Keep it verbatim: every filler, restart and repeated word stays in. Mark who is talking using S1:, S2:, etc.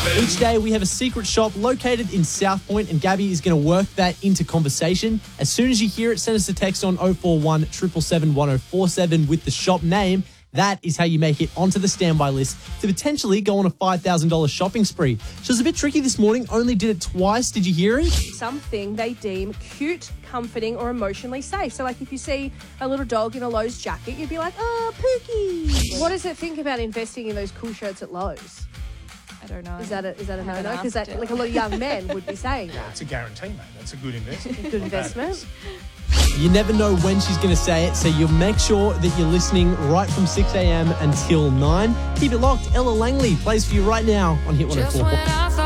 S1: Each day we have a secret shop located in South Point, and Gabby is going to work that into conversation. As soon as you hear it, send us a text on oh four one, seven seven seven, one oh four seven with the shop name. That is how you make it onto the standby list to potentially go on a five thousand dollars shopping spree. She was a bit tricky this morning, only did it twice. Did you hear it?
S2: Something they deem cute, comforting, or emotionally safe. So, like, if you see a little dog in a Lowe's jacket, you'd be like, oh, Pookie. What does it think about investing in those cool shirts at Lowe's?
S3: I don't know.
S2: Is that a, is that a
S3: Haven't
S2: no-no? Because
S3: asked
S2: that,
S3: it.
S2: like, a lot of young men would be saying that.
S4: It's a guarantee, mate. That's a good investment.
S2: Good investment.
S1: You never know when she's going to say it, so you'll make sure that you're listening right from six a.m. until nine. Keep it locked. Ella Langley plays for you right now on Hit one oh four.